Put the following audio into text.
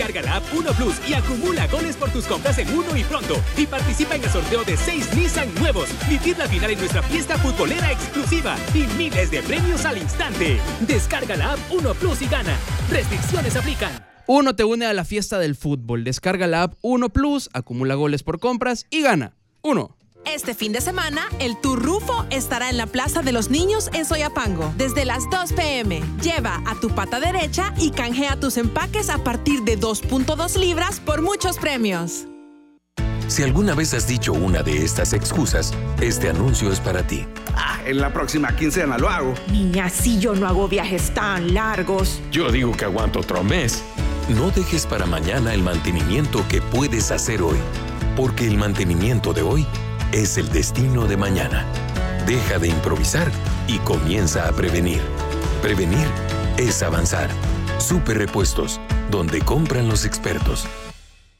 Descarga la app 1 Plus y acumula goles por tus compras en Uno y Pronto. Y participa en el sorteo de 6 Nissan nuevos. Vivir la final en nuestra fiesta futbolera exclusiva. Y miles de premios al instante. Descarga la app 1 Plus y gana. Restricciones aplican. Uno te une a la fiesta del fútbol. Descarga la app 1 Plus, acumula goles por compras y gana. Uno. Este fin de semana, el Tour Rufo estará en la Plaza de los Niños en Soyapango, desde las 2 p.m. Lleva a tu pata derecha y canjea tus empaques a partir de 2.2 libras por muchos premios. Si alguna vez has dicho una de estas excusas, este anuncio es para ti. En la próxima quincena lo hago. Niña, si yo no hago viajes tan largos. Yo digo que aguanto otro mes. No dejes para mañana el mantenimiento que puedes hacer hoy, porque el mantenimiento de hoy es el destino de mañana. Deja de improvisar y comienza a prevenir. Prevenir es avanzar. Super Repuestos, donde compran los expertos.